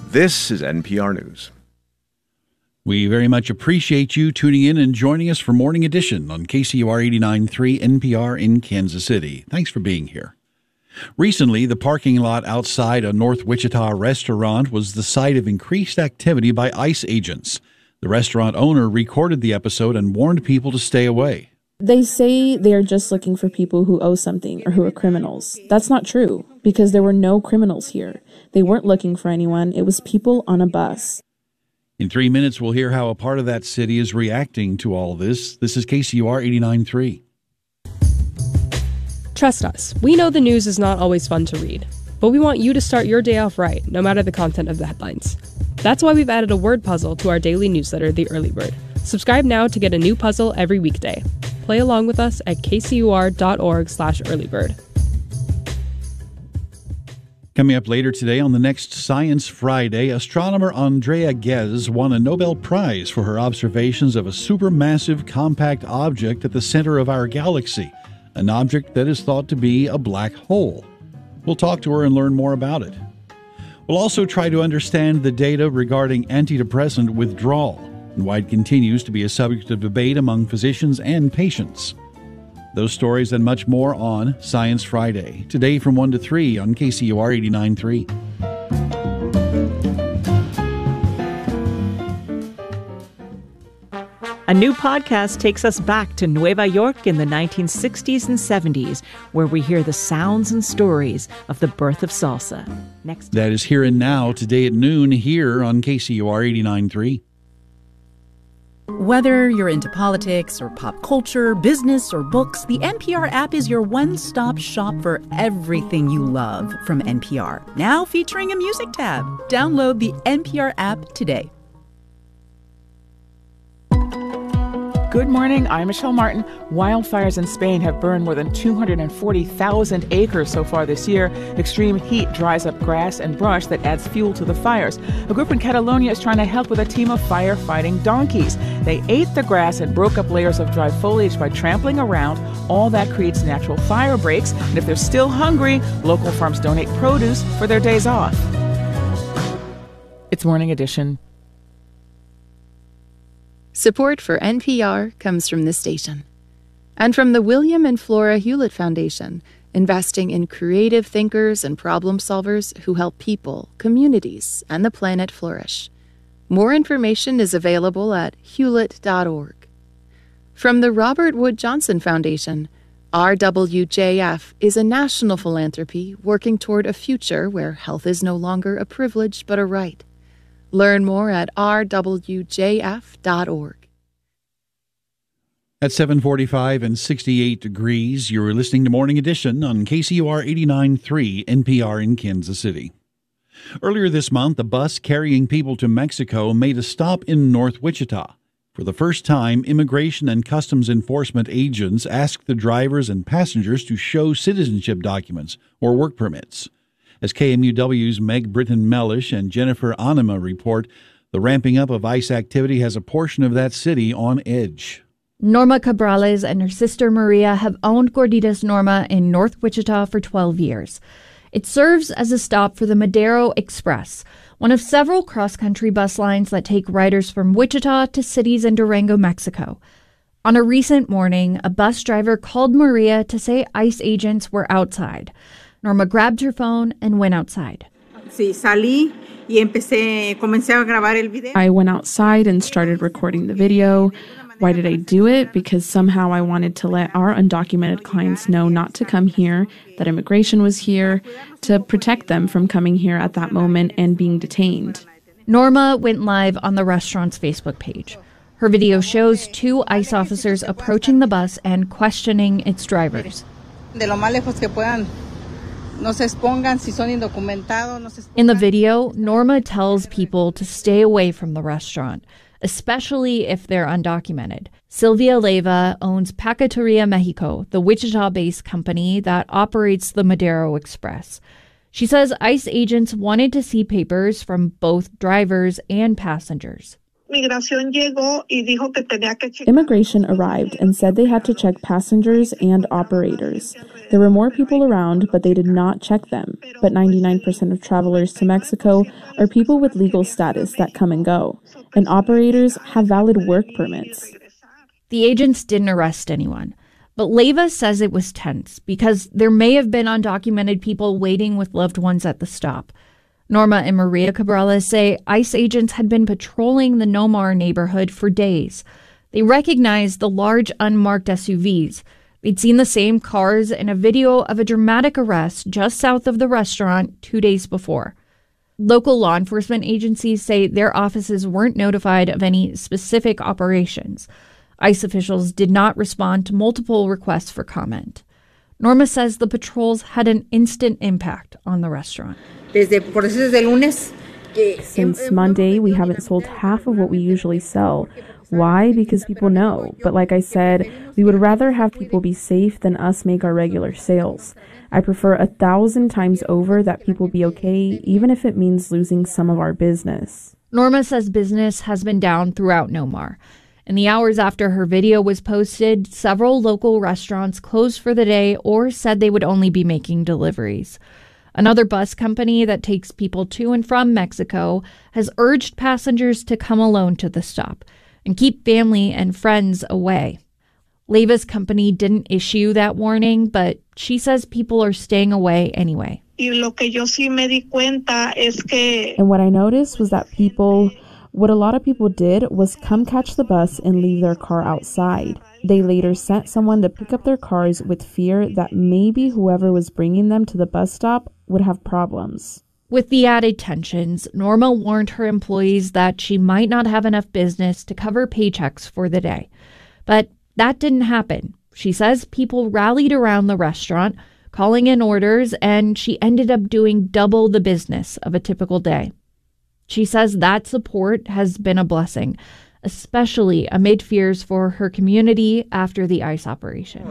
This is NPR News. We very much appreciate you tuning in and joining us for Morning Edition on KCUR 89.3 NPR in Kansas City. Thanks for being here. Recently, the parking lot outside a North Wichita restaurant was the site of increased activity by ICE agents. The restaurant owner recorded the episode and warned people to stay away. They say they're just looking for people who owe something or who are criminals. That's not true, because there were no criminals here. They weren't looking for anyone. It was people on a bus. In 3 minutes, we'll hear how a part of that city is reacting to all this. This is KCUR 89.3. Trust us, we know the news is not always fun to read, but we want you to start your day off right, no matter the content of the headlines. That's why we've added a word puzzle to our daily newsletter, The Early Bird. Subscribe now to get a new puzzle every weekday. Play along with us at kcur.org/earlybird. Coming up later today on the next Science Friday, astronomer Andrea Ghez won a Nobel Prize for her observations of a supermassive compact object at the center of our galaxy, an object that is thought to be a black hole. We'll talk to her and learn more about it. We'll also try to understand the data regarding antidepressant withdrawal and why it continues to be a subject of debate among physicians and patients. Those stories and much more on Science Friday, today from 1 to 3 on KCUR 89.3. A new podcast takes us back to Nueva York in the 1960s and 70s, where we hear the sounds and stories of the birth of salsa. Next. That is Here and Now, today at noon here on KCUR 89.3. Whether you're into politics or pop culture, business or books, the NPR app is your one-stop shop for everything you love from NPR. Now featuring a music tab. Download the NPR app today. Good morning, I'm Michelle Martin. Wildfires in Spain have burned more than 240,000 acres so far this year. Extreme heat dries up grass and brush that adds fuel to the fires. A group in Catalonia is trying to help with a team of firefighting donkeys. They ate the grass and broke up layers of dry foliage by trampling around. All that creates natural fire breaks. And if they're still hungry, local farms donate produce for their days off. It's Morning Edition. Support for NPR comes from this station and from the William and Flora Hewlett Foundation, investing in creative thinkers and problem solvers who help people, communities, and the planet flourish. More information is available at hewlett.org. From the Robert Wood Johnson Foundation, RWJF is a national philanthropy working toward a future where health is no longer a privilege but a right. Learn more at rwjf.org. At 7:45 and 68 degrees, you're listening to Morning Edition on KCUR 89.3 NPR in Kansas City. Earlier this month, a bus carrying people to Mexico made a stop in North Wichita. For the first time, Immigration and Customs Enforcement agents asked the drivers and passengers to show citizenship documents or work permits. As KMUW's Meg Britton-Mellish and Jennifer Anima report, the ramping up of ICE activity has a portion of that city on edge. Norma Cabrales and her sister Maria have owned Gorditas Norma in North Wichita for 12 years. It serves as a stop for the Madero Express, one of several cross-country bus lines that take riders from Wichita to cities in Durango, Mexico. On a recent morning, a bus driver called Maria to say ICE agents were outside. Norma grabbed her phone and went outside. I went outside and started recording the video. Why did I do it? Because somehow I wanted to let our undocumented clients know not to come here, that immigration was here, to protect them from coming here at that moment and being detained. Norma went live on the restaurant's Facebook page. Her video shows two ICE officers approaching the bus and questioning its drivers. In the video, Norma tells people to stay away from the restaurant, especially if they're undocumented. Sylvia Leyva owns Paqueteria Mexico, the Wichita-based company that operates the Madero Express. She says ICE agents wanted to see papers from both drivers and passengers. Immigration arrived and said they had to check passengers and operators. There were more people around, but they did not check them. But 99% of travelers to Mexico are people with legal status that come and go, and operators have valid work permits. The agents didn't arrest anyone, but Leyva says it was tense because there may have been undocumented people waiting with loved ones at the stop. Norma and Maria Cabrales say ICE agents had been patrolling the Nomar neighborhood for days. They recognized the large unmarked SUVs. They'd seen the same cars in a video of a dramatic arrest just south of the restaurant 2 days before. Local law enforcement agencies say their offices weren't notified of any specific operations. ICE officials did not respond to multiple requests for comment. Norma says the patrols had an instant impact on the restaurant. Since Monday, we haven't sold half of what we usually sell. Why? Because people know. But like I said, we would rather have people be safe than us make our regular sales. I prefer 1,000 times over that people be okay, even if it means losing some of our business. Norma says business has been down throughout Nomar. In the hours after her video was posted, several local restaurants closed for the day or said they would only be making deliveries. Another bus company that takes people to and from Mexico has urged passengers to come alone to the stop and keep family and friends away. Leyva's company didn't issue that warning, but she says people are staying away anyway. And what I noticed was that what a lot of people did was come catch the bus and leave their car outside. They later sent someone to pick up their cars with fear that maybe whoever was bringing them to the bus stop would have problems. With the added tensions, Norma warned her employees that she might not have enough business to cover paychecks for the day. But that didn't happen. She says people rallied around the restaurant, calling in orders, and she ended up doing double the business of a typical day. She says that support has been a blessing, especially amid fears for her community after the ICE operation.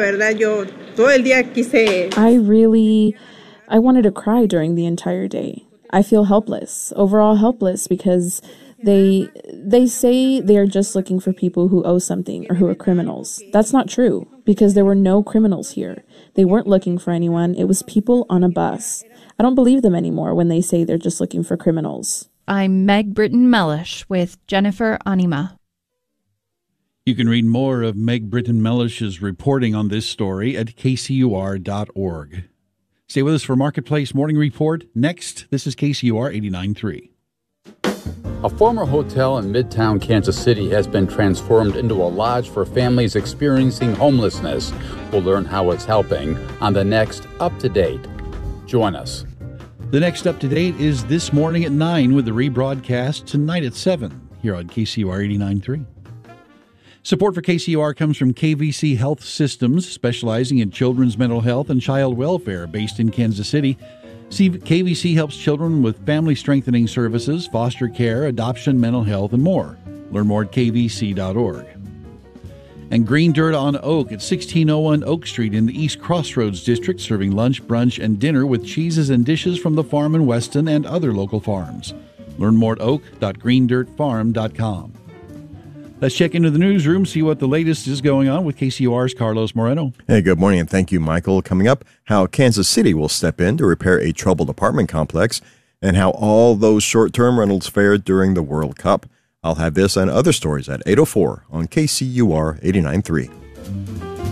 I wanted to cry during the entire day. I feel helpless, overall helpless, because they say they are just looking for people who owe something or who are criminals. That's not true, because there were no criminals here. They weren't looking for anyone. It was people on a bus. I don't believe them anymore when they say they're just looking for criminals. I'm Meg Britton-Mellish with Jennifer Anima. You can read more of Meg Britton-Mellish's reporting on this story at kcur.org. Stay with us for Marketplace Morning Report. Next, this is KCUR 89.3. A former hotel in Midtown Kansas City has been transformed into a lodge for families experiencing homelessness. We'll learn how it's helping on the next Up to Date. Join us. The next Up to Date is this morning at 9 with the rebroadcast tonight at 7 here on KCUR 89.3. Support for KCUR comes from KVC Health Systems, specializing in children's mental health and child welfare, based in Kansas City. KVC helps children with family-strengthening services, foster care, adoption, mental health, and more. Learn more at kvc.org. And Green Dirt on Oak at 1601 Oak Street in the East Crossroads District, serving lunch, brunch, and dinner with cheeses and dishes from the farm in Weston and other local farms. Learn more at oak.greendirtfarm.com. Let's check into the newsroom, see what the latest is going on with KCUR's Carlos Moreno. Hey, good morning, and thank you, Michael. Coming up, how Kansas City will step in to repair a troubled apartment complex, and how all those short-term rentals fared during the World Cup. I'll have this and other stories at 8:04 on KCUR 89.3.